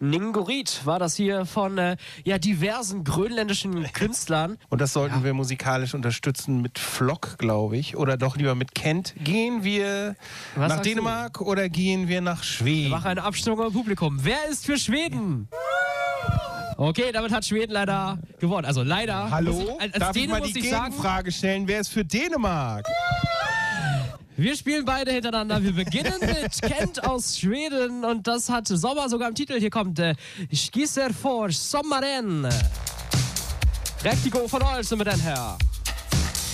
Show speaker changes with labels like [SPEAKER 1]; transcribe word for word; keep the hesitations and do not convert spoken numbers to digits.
[SPEAKER 1] Ningorit war das hier von äh, ja, diversen grönländischen Künstlern.
[SPEAKER 2] Und das sollten
[SPEAKER 1] ja.
[SPEAKER 2] wir musikalisch unterstützen mit Flock, glaube ich. Oder doch lieber mit Kent. Gehen wir
[SPEAKER 1] Was
[SPEAKER 2] nach Dänemark du? oder gehen wir nach Schweden?
[SPEAKER 1] Wir machen eine Abstimmung im Publikum. Wer ist für Schweden? Okay, damit hat Schweden leider gewonnen. Also leider.
[SPEAKER 2] Hallo?
[SPEAKER 1] Ich, als
[SPEAKER 2] Darf
[SPEAKER 1] Däne
[SPEAKER 2] ich mal
[SPEAKER 1] muss
[SPEAKER 2] die
[SPEAKER 1] ich sagen,
[SPEAKER 2] Gegenfrage stellen? Wer ist für Dänemark?
[SPEAKER 1] wir spielen beide hintereinander. Wir beginnen mit Kent aus Schweden und das hat Sommer sogar im Titel. Hier kommt äh, Skisser for sommaren. Riktigt god fornøjelse med den her.